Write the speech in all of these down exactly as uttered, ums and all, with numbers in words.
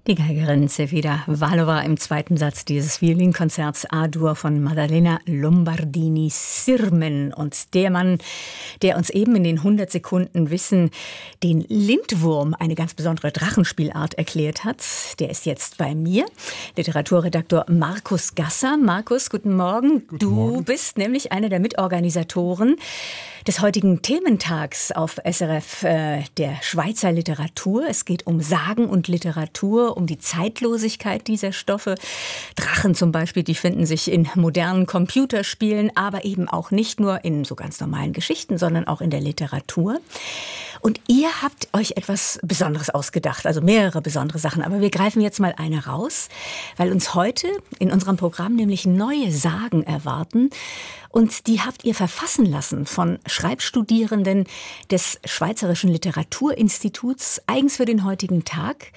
Die Geigerin Zefira Vallova im zweiten Satz dieses Violinkonzerts A-Dur von Maddalena Lombardini-Sirmen. Und der Mann, der uns eben in den hundert Sekunden Wissen den Lindwurm, eine ganz besondere Drachenspielart, erklärt hat, der ist jetzt bei mir. Literaturredaktor Markus Gasser. Markus, guten Morgen. Guten du Morgen. bist nämlich einer der Mitorganisatoren des heutigen Thementags auf S R F äh, der Schweizer Literatur. Es geht um Sagen und Literatur, um die Zeitlosigkeit dieser Stoffe. Drachen zum Beispiel, die finden sich in modernen Computerspielen, aber eben auch nicht nur in so ganz normalen Geschichten, sondern auch in der Literatur. Und ihr habt euch etwas Besonderes ausgedacht, also mehrere besondere Sachen. Aber wir greifen jetzt mal eine raus, weil uns heute in unserem Programm nämlich neue Sagen erwarten. Und die habt ihr verfassen lassen von Schreibstudierenden des Schweizerischen Literaturinstituts, eigens für den heutigen Tag.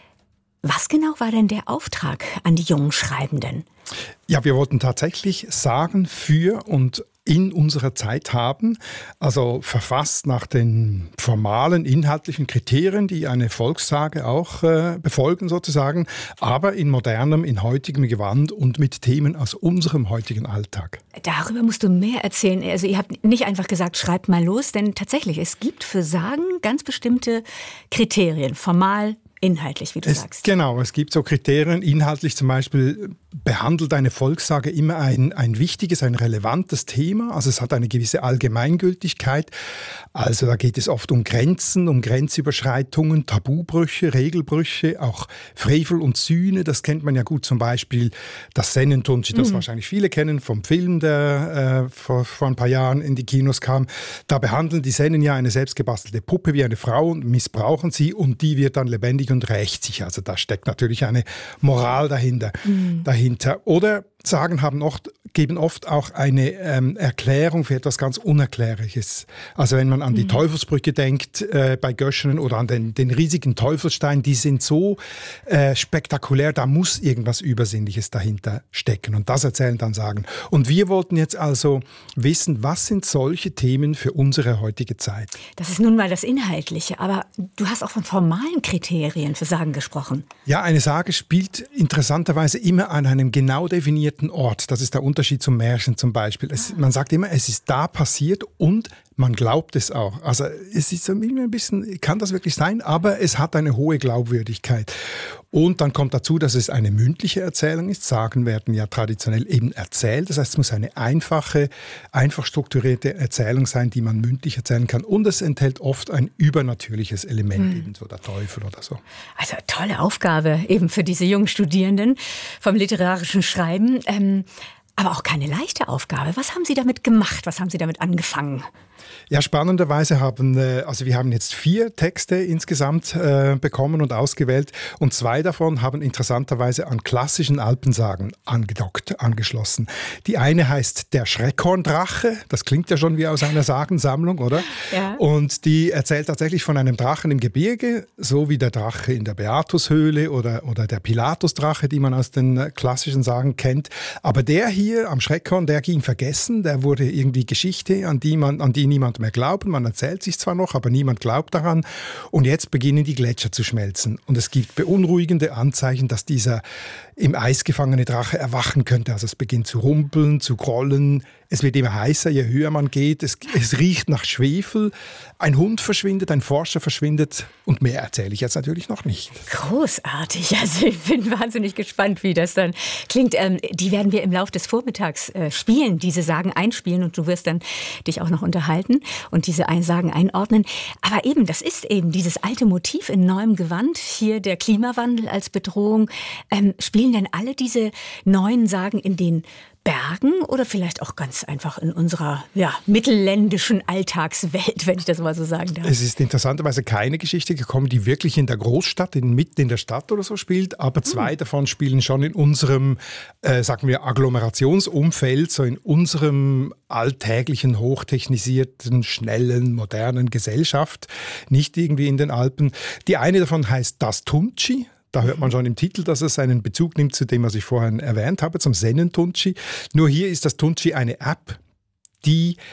Was genau war denn der Auftrag an die jungen Schreibenden? Ja, wir wollten tatsächlich Sagen für und in unserer Zeit haben, also verfasst nach den formalen, inhaltlichen Kriterien, die eine Volkssage auch äh, befolgen sozusagen, aber in modernem, in heutigem Gewand und mit Themen aus unserem heutigen Alltag. Darüber musst du mehr erzählen. Also ihr habt nicht einfach gesagt, schreibt mal los, denn tatsächlich, es gibt für Sagen ganz bestimmte Kriterien, formal, inhaltlich, wie du es, sagst. Genau, es gibt so Kriterien, inhaltlich zum Beispiel behandelt eine Volkssage immer ein, ein wichtiges, ein relevantes Thema, also es hat eine gewisse Allgemeingültigkeit, also da geht es oft um Grenzen, um Grenzüberschreitungen, Tabubrüche, Regelbrüche, auch Frevel und Sühne, das kennt man ja gut, zum Beispiel das Sennentunci, das mhm. wahrscheinlich viele kennen vom Film, der äh, vor, vor ein paar Jahren in die Kinos kam, da behandeln die Sennen ja eine selbstgebastelte Puppe wie eine Frau und missbrauchen sie und die wird dann lebendig und rächt sich. Also da steckt natürlich eine Moral dahinter. Mhm. dahinter. Oder Sagen haben oft, geben oft auch eine ähm, Erklärung für etwas ganz Unerklärliches. Also wenn man an die mhm. Teufelsbrücke denkt äh, bei Göschenen oder an den, den riesigen Teufelsstein, die sind so äh, spektakulär, da muss irgendwas Übersinnliches dahinter stecken. Und das erzählen dann Sagen. Und wir wollten jetzt also wissen, was sind solche Themen für unsere heutige Zeit? Das ist nun mal das Inhaltliche, aber du hast auch von formalen Kriterien für Sagen gesprochen. Ja, eine Sage spielt interessanterweise immer an einem genau definierten Ort. Das ist der Unterschied zum Märchen zum Beispiel. Es, man sagt immer, es ist da passiert und man glaubt es auch. Also es ist so immer ein bisschen, kann das wirklich sein, aber es hat eine hohe Glaubwürdigkeit. Und dann kommt dazu, dass es eine mündliche Erzählung ist. Sagen werden ja traditionell eben erzählt. Das heißt, es muss eine einfache, einfach strukturierte Erzählung sein, die man mündlich erzählen kann. Und es enthält oft ein übernatürliches Element, mhm. eben so der Teufel oder so. Also tolle Aufgabe eben für diese jungen Studierenden vom literarischen Schreiben. Ähm, aber auch keine leichte Aufgabe. Was haben Sie damit gemacht? Was haben Sie damit angefangen? Ja, spannenderweise haben, also wir haben jetzt vier Texte insgesamt äh, bekommen und ausgewählt und zwei davon haben interessanterweise an klassischen Alpensagen angedockt, angeschlossen. Die eine heißt Der Schreckhorndrache, das klingt ja schon wie aus einer Sagensammlung, oder? Ja. Und die erzählt tatsächlich von einem Drachen im Gebirge, so wie der Drache in der Beatushöhle oder, oder der Pilatusdrache, die man aus den klassischen Sagen kennt. Aber der hier am Schreckhorn, der ging vergessen, der wurde irgendwie Geschichte, an die man, an die niemand mehr glaubt. Man erzählt sich zwar noch, aber niemand glaubt daran. Und jetzt beginnen die Gletscher zu schmelzen. Und es gibt beunruhigende Anzeichen, dass dieser im Eis gefangene Drache erwachen könnte. Also es beginnt zu rumpeln, zu grollen. Es wird immer heißer, je höher man geht. Es, es riecht nach Schwefel. Ein Hund verschwindet, ein Forscher verschwindet. Und mehr erzähle ich jetzt natürlich noch nicht. Großartig. Also ich bin wahnsinnig gespannt, wie das dann klingt. Ähm, die werden wir im Laufe des Vormittags äh, spielen, diese Sagen einspielen. Und du wirst dann dich auch noch unterhalten und diese Sagen einordnen. Aber eben, das ist eben dieses alte Motiv in neuem Gewand. Hier der Klimawandel als Bedrohung. Ähm, spielen denn alle diese neuen Sagen in den Bergen oder vielleicht auch ganz einfach in unserer ja, mittelländischen Alltagswelt, wenn ich das mal so sagen darf? Es ist interessanterweise keine Geschichte gekommen, die wirklich in der Großstadt, in, mitten in der Stadt oder so spielt, aber zwei hm. davon spielen schon in unserem, äh, sagen wir, Agglomerationsumfeld, so in unserem alltäglichen, hochtechnisierten, schnellen, modernen Gesellschaft, nicht irgendwie in den Alpen. Die eine davon heißt Das Tunci. Da hört man schon im Titel, dass es einen Bezug nimmt zu dem, was ich vorhin erwähnt habe, zum Sennentunci. Nur hier ist das Tunci eine App, die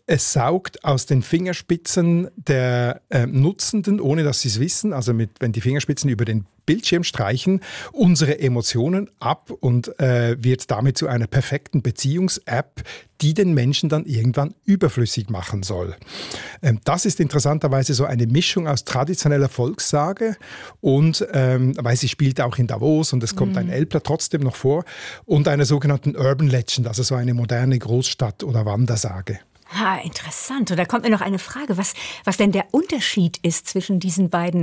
Es saugt aus den Fingerspitzen der äh, Nutzenden, ohne dass sie es wissen, also mit, wenn die Fingerspitzen über den Bildschirm streichen, unsere Emotionen ab und äh, wird damit zu einer perfekten Beziehungs-App, die den Menschen dann irgendwann überflüssig machen soll. Ähm, das ist interessanterweise so eine Mischung aus traditioneller Volkssage und, ähm, weil sie spielt auch in Davos und es kommt mhm. ein Elbler trotzdem noch vor, und einer sogenannten Urban Legend, also so eine moderne Großstadt- oder Wandersage. Ha, interessant. Und da kommt mir noch eine Frage, was, was denn der Unterschied ist zwischen diesen beiden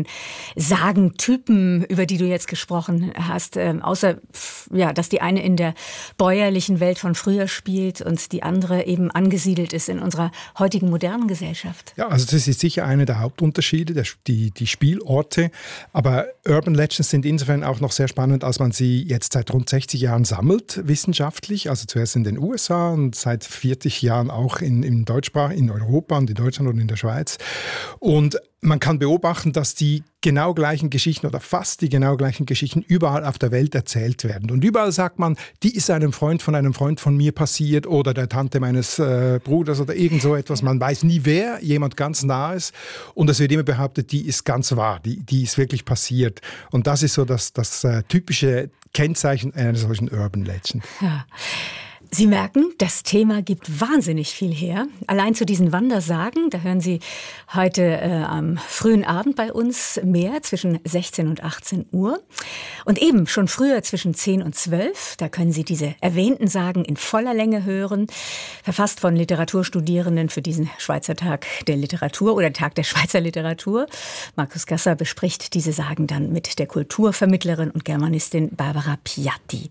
Sagentypen, über die du jetzt gesprochen hast, ähm, außer, ja, dass die eine in der bäuerlichen Welt von früher spielt und die andere eben angesiedelt ist in unserer heutigen modernen Gesellschaft. Ja, also das ist sicher einer der Hauptunterschiede, der, die, die Spielorte. Aber Urban Legends sind insofern auch noch sehr spannend, als man sie jetzt seit rund sechzig Jahren sammelt, wissenschaftlich. Also zuerst in den U S A und seit vierzig Jahren auch in, in Deutschsprach, in Europa und in Deutschland und in der Schweiz. Und man kann beobachten, dass die genau gleichen Geschichten oder fast die genau gleichen Geschichten überall auf der Welt erzählt werden. Und überall sagt man, die ist einem Freund von einem Freund von mir passiert oder der Tante meines äh, Bruders oder irgend so etwas. Man weiß nie wer, jemand ganz Nahes. Und es wird immer behauptet, die ist ganz wahr, die, die ist wirklich passiert. Und das ist so das, das äh, typische Kennzeichen einer solchen Urban Legend. Ja. Sie merken, das Thema gibt wahnsinnig viel her. Allein zu diesen Wandersagen, da hören Sie heute äh, am frühen Abend bei uns mehr, zwischen sechzehn und achtzehn Uhr. Und eben schon früher zwischen zehn und zwölf, da können Sie diese erwähnten Sagen in voller Länge hören. Verfasst von Literaturstudierenden für diesen Schweizer Tag der Literatur oder Tag der Schweizer Literatur. Markus Gasser bespricht diese Sagen dann mit der Kulturvermittlerin und Germanistin Barbara Piatti.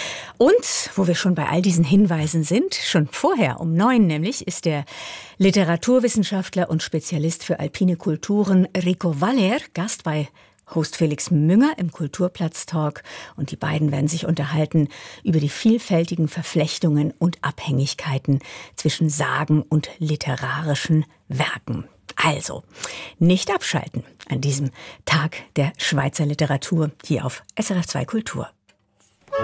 Und, wo wir schon bei all diesen Hinweisen sind, schon vorher um neun nämlich, ist der Literaturwissenschaftler und Spezialist für alpine Kulturen Rico Waller Gast bei Host Felix Münger im Kulturplatz-Talk. Und die beiden werden sich unterhalten über die vielfältigen Verflechtungen und Abhängigkeiten zwischen Sagen und literarischen Werken. Also, nicht abschalten an diesem Tag der Schweizer Literatur hier auf S R F zwei Kultur.